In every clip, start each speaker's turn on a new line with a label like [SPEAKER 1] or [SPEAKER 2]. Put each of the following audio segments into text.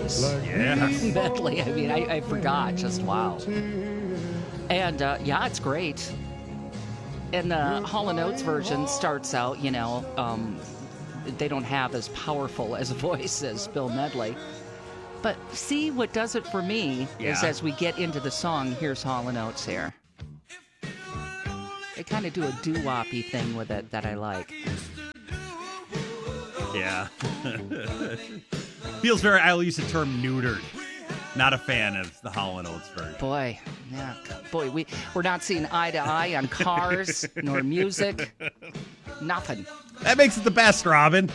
[SPEAKER 1] Voice.
[SPEAKER 2] Yeah.
[SPEAKER 1] Medley. I mean, I forgot. Just wow. And yeah, it's great. And the Hall & Oates version starts out, they don't have as powerful as a voice as Bill Medley. But see, what does it for me is as we get into the song, here's Hall & Oates here. They kind of do a doo-woppy thing with it that I like.
[SPEAKER 2] Yeah. Feels very, I'll use the term neutered. Not a fan of the Hall & Oates version.
[SPEAKER 1] Boy, we're not seeing eye to eye on cars, nor music. Nothing.
[SPEAKER 2] That makes it the best, Robin.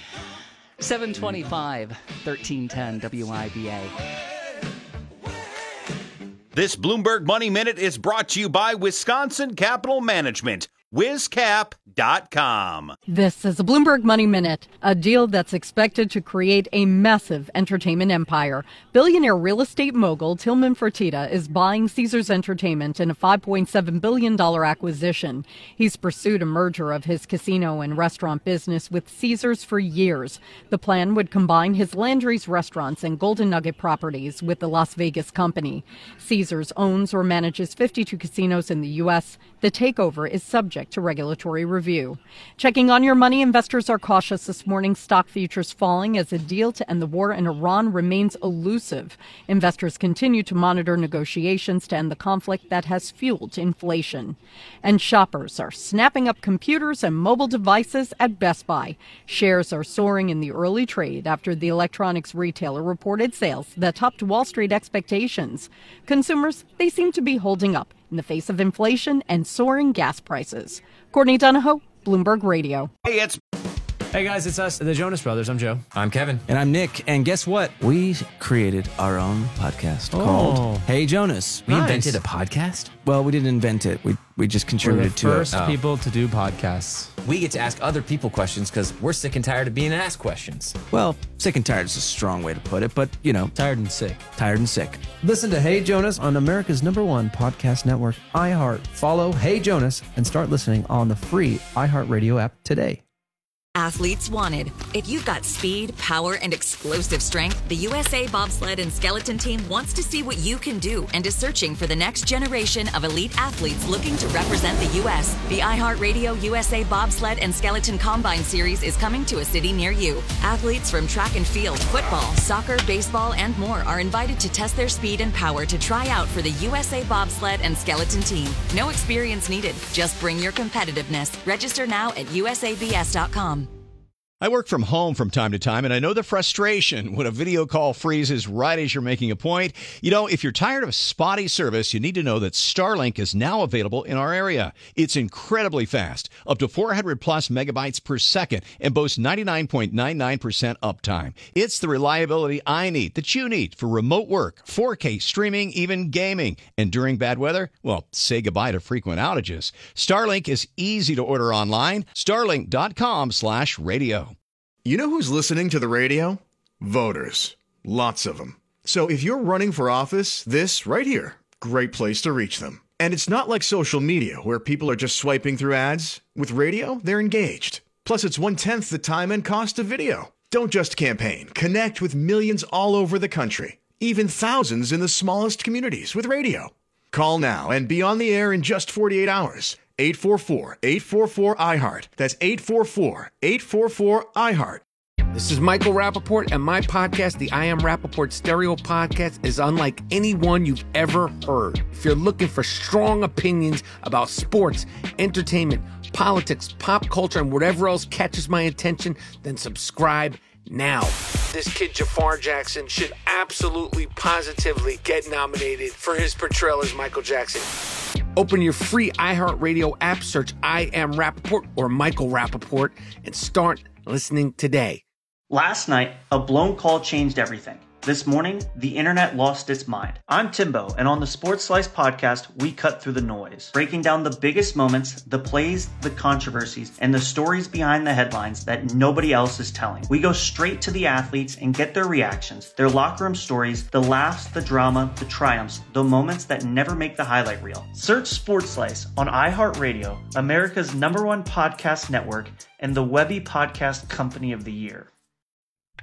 [SPEAKER 1] 725, 1310 WIBA.
[SPEAKER 3] This Bloomberg Money Minute is brought to you by Wisconsin Capital Management. WisCap.com.
[SPEAKER 4] This is a Bloomberg Money Minute, a deal that's expected to create a massive entertainment empire. Billionaire real estate mogul Tillman Fertitta is buying Caesars Entertainment in a $5.7 billion acquisition. He's pursued a merger of his casino and restaurant business with Caesars for years. The plan would combine his Landry's restaurants and Golden Nugget properties with the Las Vegas company. Caesars owns or manages 52 casinos in the U.S. The takeover is subject to regulatory review. Checking on your money, investors are cautious this morning. Stock futures falling as a deal to end the war in Iran remains elusive. Investors continue to monitor negotiations to end the conflict that has fueled inflation. And shoppers are snapping up computers and mobile devices at Best Buy. Shares are soaring in the early trade after the electronics retailer reported sales that topped Wall Street expectations. Consumers, they seem to be holding up in the face of inflation and soaring gas prices. Courtney Donahoe, Bloomberg Radio.
[SPEAKER 5] Hey guys, it's us, the Jonas Brothers. I'm Joe.
[SPEAKER 6] I'm Kevin.
[SPEAKER 7] And I'm Nick. And guess what? We created our own podcast called Hey Jonas.
[SPEAKER 6] We invented a podcast?
[SPEAKER 7] Well, we didn't invent it. We just contributed to it.
[SPEAKER 5] We're the first people to do podcasts.
[SPEAKER 6] We get to ask other people questions because we're sick and tired of being asked questions.
[SPEAKER 7] Well, sick and tired is a strong way to put it, but,
[SPEAKER 5] Tired and sick.
[SPEAKER 7] Tired and sick.
[SPEAKER 8] Listen to Hey Jonas on America's #1 podcast network, iHeart. Follow Hey Jonas and start listening on the free iHeartRadio app today.
[SPEAKER 9] Athletes wanted. If you've got speed, power, and explosive strength, the USA Bobsled and Skeleton Team wants to see what you can do and is searching for the next generation of elite athletes looking to represent the U.S. The iHeartRadio USA Bobsled and Skeleton Combine Series is coming to a city near you. Athletes from track and field, football, soccer, baseball, and more are invited to test their speed and power to try out for the USA Bobsled and Skeleton Team. No experience needed. Just bring your competitiveness. Register now at usabs.com.
[SPEAKER 10] I work from home from time to time, and I know the frustration when a video call freezes right as you're making a point. If you're tired of spotty service, you need to know that Starlink is now available in our area. It's incredibly fast, up to 400 plus megabytes per second, and boasts 99.99% uptime. It's the reliability I need, that you need, for remote work, 4K streaming, even gaming. And during bad weather, well, say goodbye to frequent outages. Starlink is easy to order online. Starlink.com/radio.
[SPEAKER 11] You know who's listening to the radio? Voters. Lots of them. So if you're running for office, this right here, great place to reach them. And it's not like social media where people are just swiping through ads. With radio, they're engaged. Plus, it's 1/10 the time and cost of video. Don't just campaign. Connect with millions all over the country, even thousands in the smallest communities with radio. Call now and be on the air in just 48 hours. 844-844-iHeart. That's 844-844-iHeart.
[SPEAKER 12] This is Michael Rappaport, and my podcast, the I Am Rappaport Stereo Podcast, is unlike any one you've ever heard. If you're looking for strong opinions about sports, entertainment, politics, pop culture, and whatever else catches my attention, then subscribe now. This kid Jafar Jackson should absolutely, positively get nominated for his portrayal as Michael Jackson. Open your free iHeartRadio app, search I Am Rappaport or Michael Rappaport, and start listening today.
[SPEAKER 13] Last night, a blown call changed everything. This morning, the internet lost its mind. I'm Timbo, and on the Sports Slice podcast, we cut through the noise, breaking down the biggest moments, the plays, the controversies, and the stories behind the headlines that nobody else is telling. We go straight to the athletes and get their reactions, their locker room stories, the laughs, the drama, the triumphs, the moments that never make the highlight reel. Search Sports Slice on iHeartRadio, America's #1 podcast network, and the Webby Podcast Company of the Year.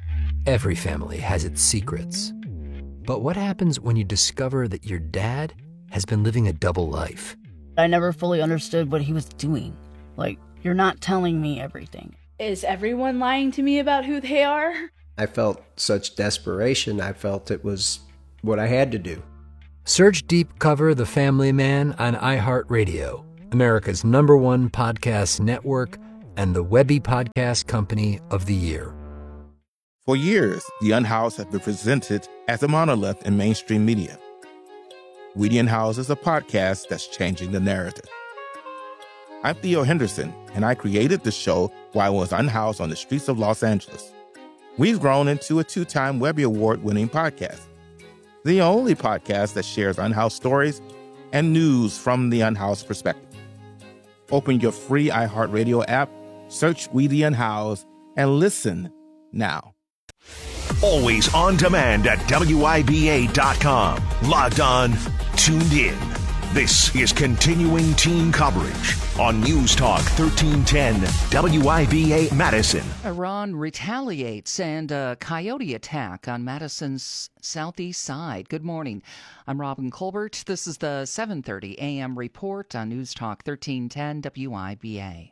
[SPEAKER 14] Every family has its secrets. But what happens when you discover that your dad has been living a double life?
[SPEAKER 15] I never fully understood what he was doing. Like, you're not telling me everything.
[SPEAKER 16] Is everyone lying to me about who they are?
[SPEAKER 17] I felt such desperation. I felt it was what I had to do.
[SPEAKER 14] Search Deep Cover The Family Man on iHeartRadio, America's #1 podcast network and the Webby Podcast Company of the Year.
[SPEAKER 18] For years, The Unhoused have been presented as a monolith in mainstream media. We the Unhoused is a podcast that's changing the narrative. I'm Theo Henderson, and I created the show while I was unhoused on the streets of Los Angeles. We've grown into a 2-time Webby Award-winning podcast, the only podcast that shares unhoused stories and news from the unhoused perspective. Open your free iHeartRadio app, search We the Unhoused, and listen now.
[SPEAKER 19] Always on demand at WIBA.com. Logged on, tuned in. This is continuing teen coverage on News Talk 1310 WIBA Madison.
[SPEAKER 1] Iran retaliates and a coyote attack on Madison's southeast side. Good morning. I'm Robin Colbert. This is the 7:30 a.m. report on News Talk 1310 WIBA.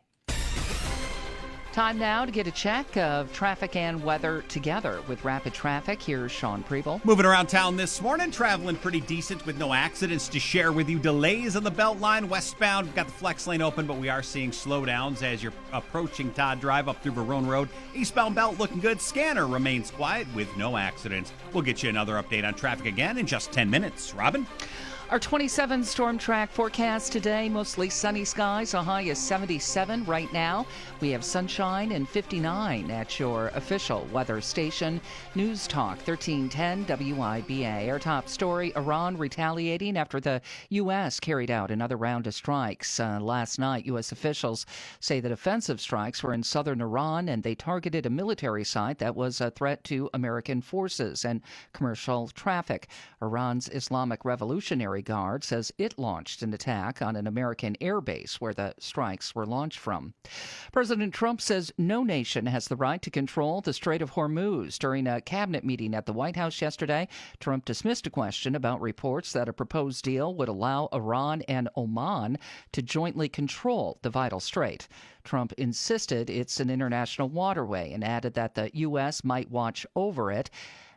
[SPEAKER 1] Time now to get a check of traffic and weather together with Rapid Traffic. Here's Sean Preble.
[SPEAKER 2] Moving around town this morning, traveling pretty decent with no accidents to share with you. Delays on the Beltline westbound. We've got the flex lane open, but we are seeing slowdowns as you're approaching Todd Drive up through Verone Road. Eastbound belt looking good. Scanner remains quiet with no accidents. We'll get you another update on traffic again in just 10 minutes. Robin?
[SPEAKER 1] Our 27 storm track forecast today, mostly sunny skies, a high is 77 right now. We have sunshine and 59 at your official weather station, News Talk 1310 WIBA. Our top story, Iran retaliating after the U.S. carried out another round of strikes. Last night, U.S. officials say that offensive strikes were in southern Iran and they targeted a military site that was a threat to American forces and commercial traffic. Iran's Islamic Revolutionary Guard says it launched an attack on an American airbase where the strikes were launched from. President Trump says no nation has the right to control the Strait of Hormuz. During a cabinet meeting at the White House yesterday, Trump dismissed a question about reports that a proposed deal would allow Iran and Oman to jointly control the vital strait. Trump insisted it's an international waterway and added that the U.S. might watch over it.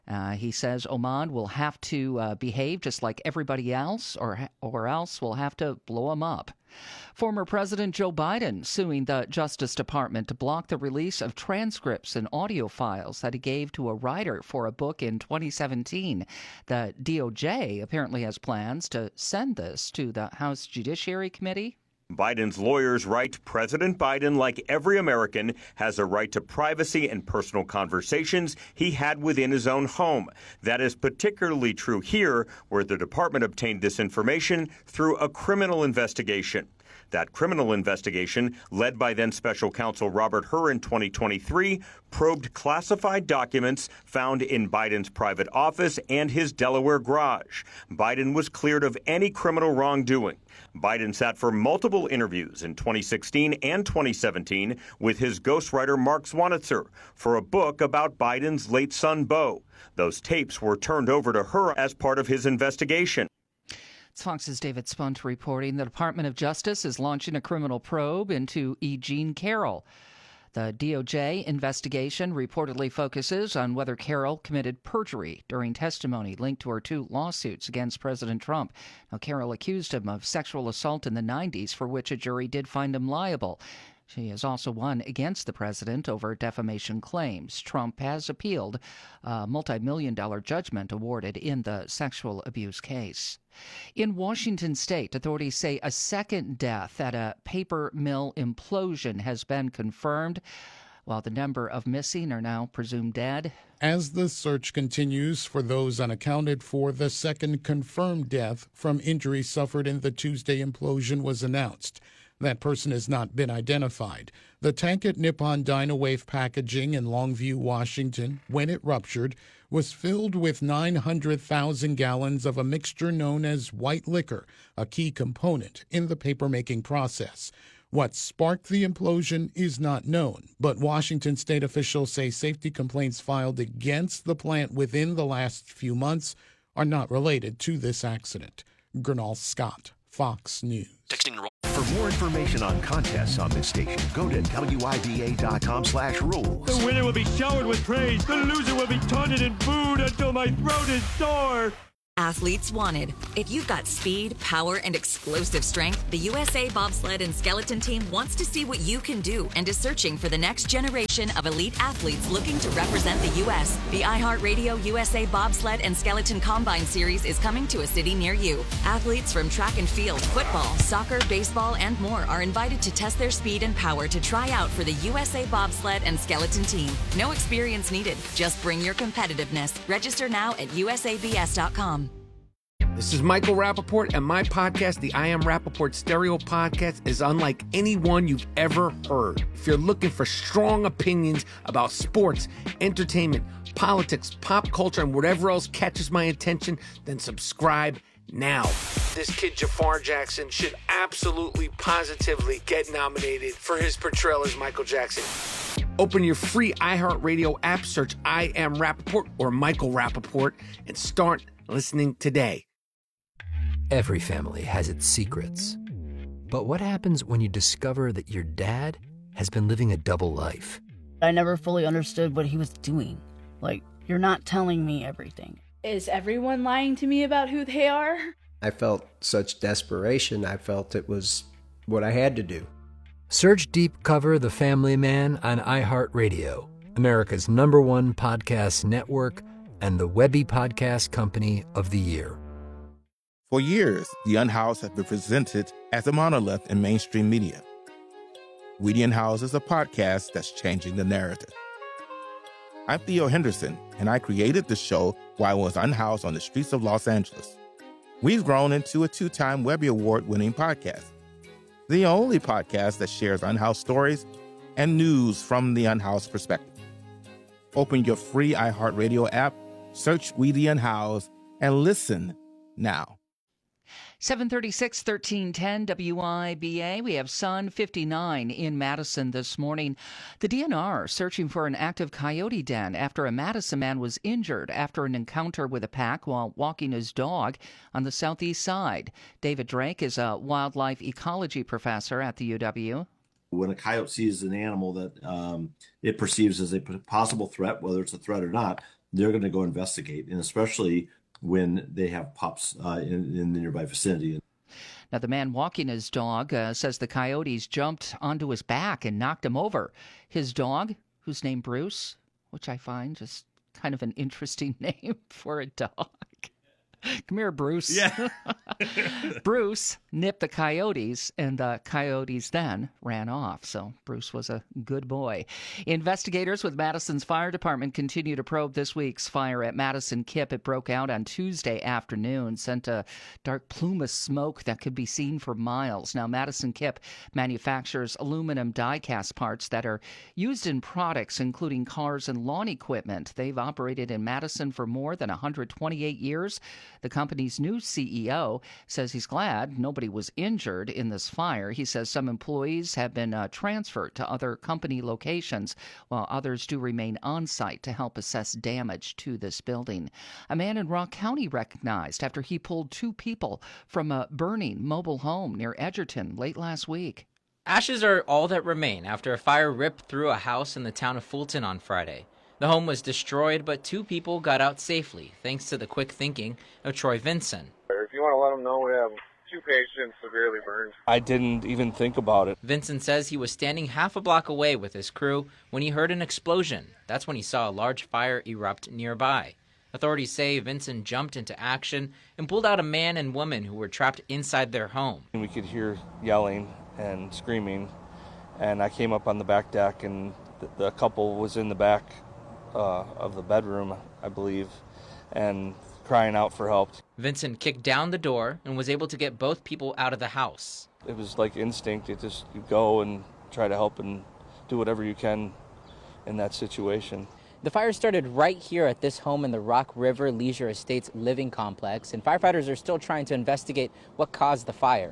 [SPEAKER 1] He says Oman will have to behave just like everybody else or else we'll have to blow them up. Former President Joe Biden suing the Justice Department to block the release of transcripts and audio files that he gave to a writer for a book in 2017. The DOJ apparently has plans to send this to the House Judiciary Committee.
[SPEAKER 20] Biden's lawyers write, President Biden, like every American, has a right to privacy and personal conversations he had within his own home. That is particularly true here, where the department obtained this information through a criminal investigation. That criminal investigation, led by then Special Counsel Robert Hur in 2023, probed classified documents found in Biden's private office and his Delaware garage. Biden was cleared of any criminal wrongdoing. Biden sat for multiple interviews in 2016 and 2017 with his ghostwriter Mark Zwanitzer for a book about Biden's late son, Beau. Those tapes were turned over to Hur as part of his investigation.
[SPEAKER 1] It's Fox's David Spunt reporting the Department of Justice is launching a criminal probe into E. Jean Carroll. The DOJ investigation reportedly focuses on whether Carroll committed perjury during testimony linked to her 2 lawsuits against President Trump. Now, Carroll accused him of sexual assault in the 90s, for which a jury did find him liable. She has also won against the president over defamation claims. Trump has appealed a multi-million-dollar judgment awarded in the sexual abuse case. In Washington state, authorities say a second death at a paper mill implosion has been confirmed, while the number of missing are now presumed dead.
[SPEAKER 21] As the search continues for those unaccounted for, the second confirmed death from injuries suffered in the Tuesday implosion was announced. That person has not been identified. The tank at Nippon Dynawave Packaging in Longview, Washington, when it ruptured, was filled with 900,000 gallons of a mixture known as white liquor, a key component in the paper-making process. What sparked the implosion is not known, but Washington state officials say safety complaints filed against the plant within the last few months are not related to this accident. Gernal Scott, Fox News.
[SPEAKER 19] For more information on contests on this station, go to WIBA.com/rules.
[SPEAKER 3] The winner will be showered with praise. The loser will be taunted and booed until my throat is sore.
[SPEAKER 9] Athletes wanted. If you've got speed, power, and explosive strength, the USA Bobsled and Skeleton Team wants to see what you can do and is searching for the next generation of elite athletes looking to represent the U.S. The iHeartRadio USA Bobsled and Skeleton Combine Series is coming to a city near you. Athletes from track and field, football, soccer, baseball, and more are invited to test their speed and power to try out for the USA Bobsled and Skeleton Team. No experience needed. Just bring your competitiveness. Register now at usabs.com.
[SPEAKER 12] This is Michael Rappaport, and my podcast, the I Am Rappaport Stereo Podcast, is unlike anyone you've ever heard. If you're looking for strong opinions about sports, entertainment, politics, pop culture, and whatever else catches my attention, then subscribe now. This kid, Jafar Jackson, should absolutely, positively get nominated for his portrayal as Michael Jackson. Open your free iHeartRadio app, search I Am Rappaport or Michael Rappaport, and start listening today.
[SPEAKER 14] Every family has its secrets. But what happens when you discover that your dad has been living a double life?
[SPEAKER 15] I never fully understood what he was doing. Like, you're not telling me everything.
[SPEAKER 16] Is everyone lying to me about who they are?
[SPEAKER 17] I felt such desperation. I felt it was what I had to do.
[SPEAKER 14] Search Deep Cover The Family Man on iHeartRadio, America's #1 podcast network and the Webby Podcast Company of the Year.
[SPEAKER 18] For years, The Unhoused has been presented as a monolith in mainstream media. We the Unhoused is a podcast that's changing the narrative. I'm Theo Henderson, and I created the show while I was unhoused on the streets of Los Angeles. We've grown into a 2-time Webby Award-winning podcast, the only podcast that shares unhoused stories and news from the unhoused perspective. Open your free iHeartRadio app, search We the Unhoused, and listen now.
[SPEAKER 1] 736 1310 WIBA. We have Sun 59 in Madison this morning. The DNR searching for an active coyote den after a Madison man was injured after an encounter with a pack while walking his dog on the southeast side. David Drake is a wildlife ecology professor at the UW.
[SPEAKER 22] When a coyote sees an animal that it perceives as a possible threat, whether it's a threat or not, they're going to go investigate, and especially when they have pups in the nearby vicinity.
[SPEAKER 1] Now, the man walking his dog says the coyotes jumped onto his back and knocked him over. His dog, who's named Bruce, which I find just kind of an interesting name for a dog. Come here, Bruce.
[SPEAKER 2] Yeah.
[SPEAKER 1] Bruce nipped the coyotes, and the coyotes then ran off. So Bruce was a good boy. Investigators with Madison's fire department continue to probe this week's fire at Madison Kip. It broke out on Tuesday afternoon, sent a dark plume of smoke that could be seen for miles. Now, Madison Kip manufactures aluminum die-cast parts that are used in products including cars and lawn equipment. They've operated in Madison for more than 128 years. The company's new CEO says he's glad nobody was injured in this fire. He says some employees have been transferred to other company locations, while others do remain on site to help assess damage to this building. A man in Rock County recognized after he pulled 2 people from a burning mobile home near Edgerton late last week.
[SPEAKER 23] Ashes are all that remain after a fire ripped through a house in the town of Fulton on Friday. The home was destroyed, but 2 people got out safely, thanks to the quick thinking of Troy Vinson.
[SPEAKER 24] If you want to let them know, we have 2 patients severely burned.
[SPEAKER 25] I didn't even think about it.
[SPEAKER 23] Vinson says he was standing half a block away with his crew when he heard an explosion. That's when he saw a large fire erupt nearby. Authorities say Vinson jumped into action and pulled out a man and woman who were trapped inside their home.
[SPEAKER 25] We could hear yelling and screaming, and I came up on the back deck, and the couple was in the back of the bedroom, I believe, and crying out for help.
[SPEAKER 23] Vinson kicked down the door and was able to get both people out of the house.
[SPEAKER 25] It was like instinct. It just, you go and try to help and do whatever you can in that situation.
[SPEAKER 23] The fire started right here at this home in the Rock River Leisure Estates living complex, and firefighters are still trying to investigate what caused the fire.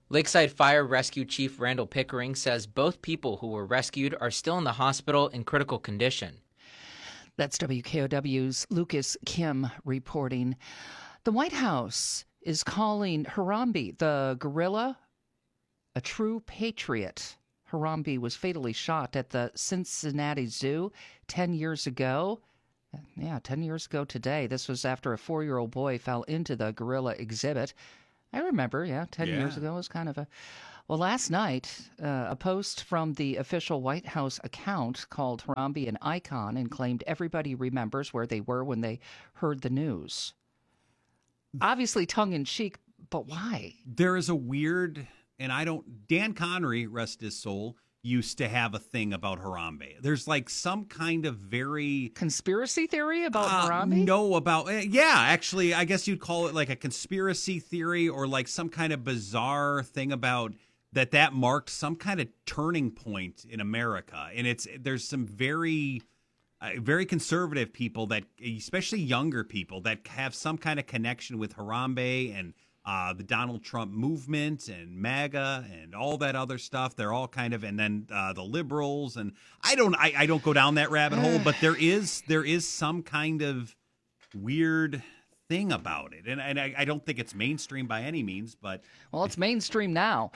[SPEAKER 23] Lakeside Fire Rescue Chief Randall Pickering says both people who were rescued are still in the hospital in critical condition.
[SPEAKER 1] That's WKOW's Lucas Kim reporting. The White House is calling Harambe, the gorilla, a true patriot. Harambe was fatally shot at the Cincinnati Zoo 10 years ago. Yeah, 10 years ago today. This was after a 4-year-old boy fell into the gorilla exhibit. I remember, 10 years ago. It was kind of a... Well, last night, a post from the official White House account called Harambe an icon and claimed everybody remembers where they were when they heard the news. Obviously tongue-in-cheek, but why?
[SPEAKER 2] There is a weird... And Dan Connery, rest his soul, used to have a thing about Harambe. There's like some kind of very...
[SPEAKER 1] Conspiracy theory about Harambe?
[SPEAKER 2] No, actually, I guess you'd call it like a conspiracy theory or like some kind of bizarre thing about that marked some kind of turning point in America. And there's some very conservative people that, especially younger people, that have some kind of connection with Harambe and the Donald Trump movement and MAGA and all that other stuff. They're all kind of, and then the liberals, and I don't go down that rabbit hole, but there is some kind of weird thing about it, and I don't think it's mainstream by any means, but
[SPEAKER 1] it's mainstream now.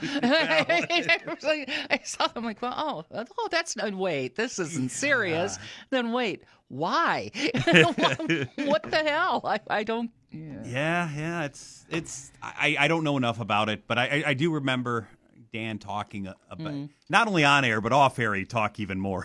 [SPEAKER 1] I saw them like, well, that's no, wait, this isn't serious. Then wait, why? What the hell? I don't.
[SPEAKER 2] Yeah. It's I don't know enough about it, but I do remember Dan talking about not only on air but off air. He talk even more.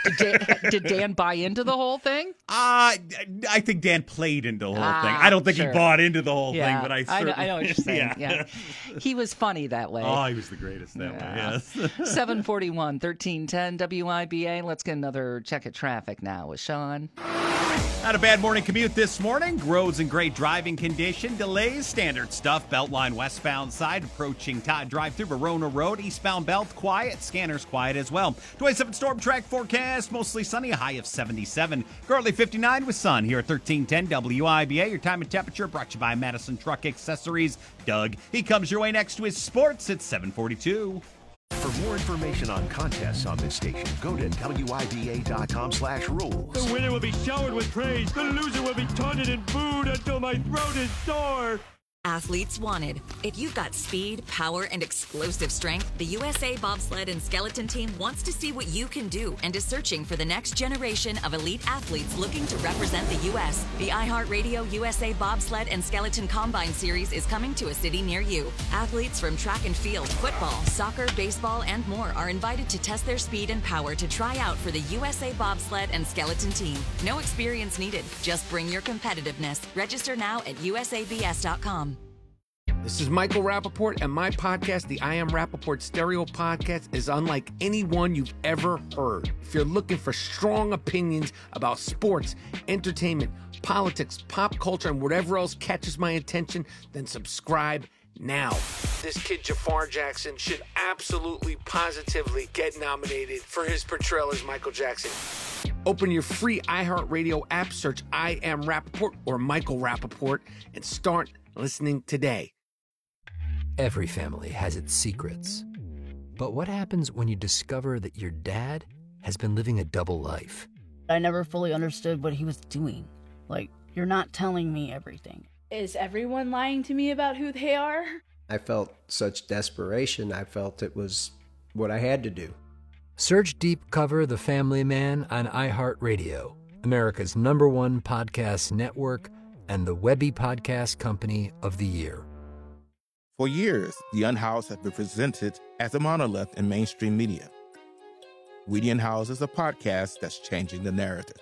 [SPEAKER 1] Did Dan buy into the whole thing?
[SPEAKER 2] I think Dan played into the whole thing. I don't think he bought into the whole thing, but I
[SPEAKER 1] know what you're saying. Yeah. He was funny that way.
[SPEAKER 2] Oh, he was the greatest that way. Yes.
[SPEAKER 1] 741, 1310 WIBA. Let's get another check of traffic now with Sean.
[SPEAKER 2] Not a bad morning commute this morning. Roads in great driving condition. Delays, standard stuff. Beltline westbound side approaching Todd Drive through Verona Road. Eastbound belt quiet. Scanners quiet as well. 27 storm track forecast. Mostly sunny. A high of 77. Currently 59 with sun here at 1310 WIBA. Your time and temperature brought to you by Madison Truck Accessories. Doug, he comes your way next to his sports at 742.
[SPEAKER 19] For more information on contests on this station, go to WIBA.com/rules.
[SPEAKER 3] The winner will be showered with praise. The loser will be taunted and booed until my throat is sore.
[SPEAKER 9] Athletes wanted. If you've got speed, power, and explosive strength, the USA Bobsled and Skeleton Team wants to see what you can do and is searching for the next generation of elite athletes looking to represent the U.S. The iHeartRadio USA Bobsled and Skeleton Combine Series is coming to a city near you. Athletes from track and field, football, soccer, baseball, and more are invited to test their speed and power to try out for the USA Bobsled and Skeleton Team. No experience needed. Just bring your competitiveness. Register now at usabs.com.
[SPEAKER 12] This is Michael Rappaport, and my podcast, the I Am Rappaport Stereo Podcast, is unlike any one you've ever heard. If you're looking for strong opinions about sports, entertainment, politics, pop culture, and whatever else catches my attention, then subscribe now. This kid Jafar Jackson should absolutely, positively get nominated for his portrayal as Michael Jackson. Open your free iHeartRadio app, search I Am Rappaport or Michael Rappaport, and start listening today.
[SPEAKER 14] Every family has its secrets. But what happens when you discover that your dad has been living a double life?
[SPEAKER 15] I never fully understood what he was doing. Like, you're not telling me everything.
[SPEAKER 16] Is everyone lying to me about who they are?
[SPEAKER 17] I felt such desperation. I felt it was what I had to do.
[SPEAKER 14] Search Deep Cover The Family Man on iHeartRadio, America's #1 podcast network and the Webby Podcast Company of the Year.
[SPEAKER 18] For years, The Unhoused has been presented as a monolith in mainstream media. We the Unhoused is a podcast that's changing the narrative.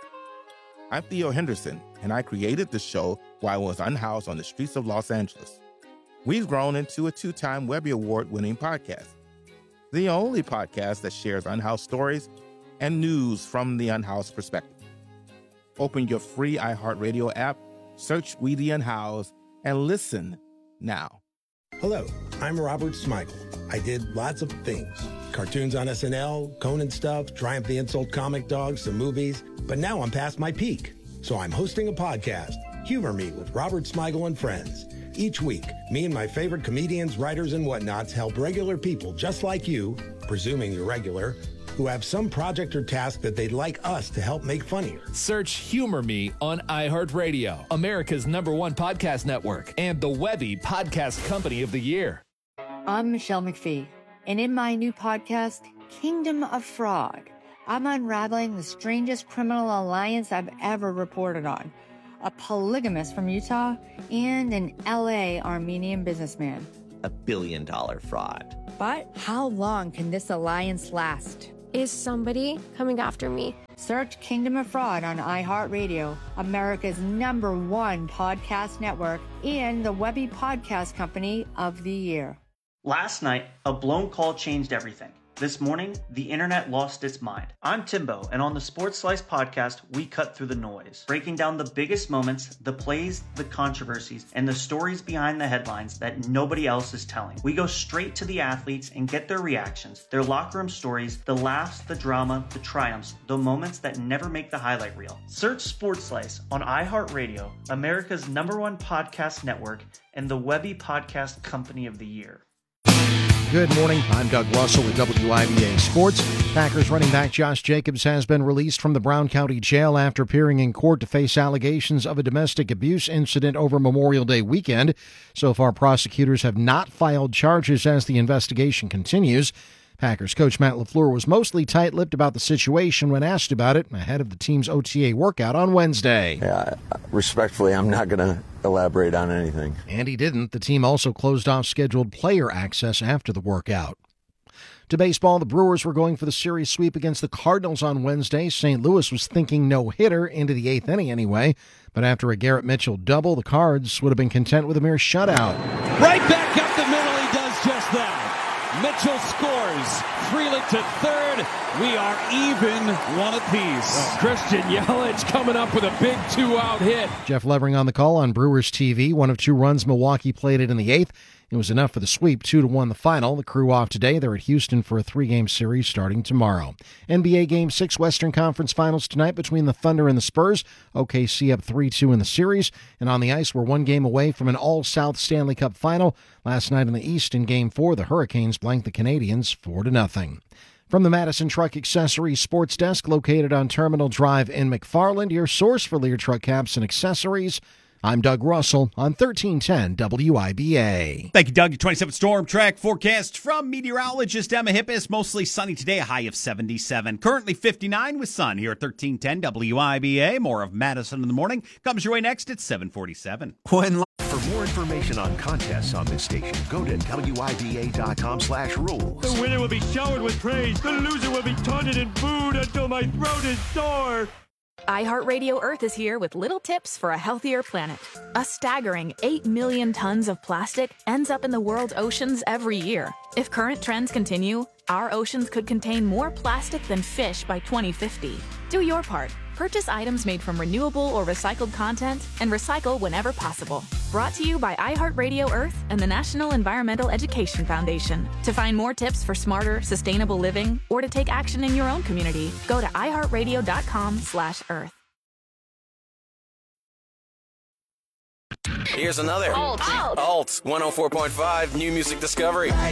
[SPEAKER 18] I'm Theo Henderson, and I created the show while I was unhoused on the streets of Los Angeles. We've grown into a 2-time Webby Award-winning podcast, the only podcast that shares unhoused stories and news from the unhoused perspective. Open your free iHeartRadio app, search We the Unhoused, and listen now.
[SPEAKER 4] Hello, I'm Robert Smigel. I did lots of things. Cartoons on SNL, Conan stuff, Triumph the Insult Comic Dogs, some movies. But now I'm past my peak. So I'm hosting a podcast, Humor Me with Robert Smigel and Friends. Each week, me and my favorite comedians, writers, and whatnots help regular people just like you, presuming you're regular, who have some project or task that they'd like us to help make funnier.
[SPEAKER 5] Search Humor Me on iHeartRadio, America's #1 podcast network, and the Webby Podcast Company of the Year.
[SPEAKER 6] I'm Michelle McPhee, and in my new podcast, Kingdom of Fraud, I'm unraveling the strangest criminal alliance I've ever reported on. A polygamist from Utah and an LA Armenian businessman.
[SPEAKER 7] $1 billion fraud.
[SPEAKER 6] But how long can this alliance last?
[SPEAKER 8] Is somebody coming after me?
[SPEAKER 6] Search Kingdom of Fraud on iHeartRadio, America's #1 podcast network, and the Webby Podcast Company of the Year.
[SPEAKER 13] Last night, a blown call changed everything. This morning, the internet lost its mind. I'm Timbo, and on the Sports Slice podcast, we cut through the noise, breaking down the biggest moments, the plays, the controversies, and the stories behind the headlines that nobody else is telling. We go straight to the athletes and get their reactions, their locker room stories, the laughs, the drama, the triumphs, the moments that never make the highlight reel. Search Sports Slice on iHeartRadio, America's #1 podcast network, and the Webby Podcast Company of the Year.
[SPEAKER 10] Good morning. I'm Doug Russell with WIBA Sports. Packers running back Josh Jacobs has been released from the Brown County Jail after appearing in court to face allegations of a domestic abuse incident over Memorial Day weekend. So far, prosecutors have not filed charges as the investigation continues. Packers coach Matt LaFleur was mostly tight-lipped about the situation when asked about it ahead of the team's OTA workout on Wednesday.
[SPEAKER 26] Yeah, respectfully, I'm not going to elaborate on anything.
[SPEAKER 10] And he didn't. The team also closed off scheduled player access after the workout. To baseball, the Brewers were going for the series sweep against the Cardinals on Wednesday. St. Louis was thinking no-hitter into the 8th inning anyway. But after a Garrett Mitchell double, the Cards would have been content with a mere shutout.
[SPEAKER 27] Right back up the middle, he does just that. Mitchell scores. Frelick to third. We are even one apiece.
[SPEAKER 3] Christian Yelich coming up with a big 2-out hit.
[SPEAKER 10] Jeff Levering on the call on Brewers TV. 1 of 2 runs Milwaukee played it in the 8th. It was enough for the sweep, 2-1 the final. The Crew off today. They're at Houston for a 3-game series starting tomorrow. NBA Game 6 Western Conference Finals tonight between the Thunder and the Spurs. OKC up 3-2 in the series. And on the ice, we're 1 game away from an All-South Stanley Cup final. Last night in the East in Game 4, the Hurricanes blanked the Canadiens 4-0. From the Madison Truck Accessories Sports Desk located on Terminal Drive in McFarland, your source for Lear truck caps and accessories, I'm Doug Russell on 1310 WIBA.
[SPEAKER 2] Thank you, Doug. Your 27th storm track forecast from meteorologist Emma Hippis. Mostly sunny today, a high of 77. Currently 59 with sun here at 1310 WIBA. More of Madison in the morning comes your way next at 747.
[SPEAKER 19] For more information on contests on this station, go to WIBA.com/rules.
[SPEAKER 3] The winner will be showered with praise. The loser will be taunted and booed until my throat is sore.
[SPEAKER 28] iHeartRadio Earth is here with little tips for a healthier planet. A staggering 8 million tons of plastic ends up in the world's oceans every year. If current trends continue, our oceans could contain more plastic than fish by 2050. Do your part. Purchase items made from renewable or recycled content and recycle whenever possible. Brought to you by iHeartRadio Earth and the National Environmental Education Foundation. To find more tips for smarter, sustainable living or to take action in your own community, go to iHeartRadio.com/Earth.
[SPEAKER 29] Here's another. Alt 104.5 New Music Discovery.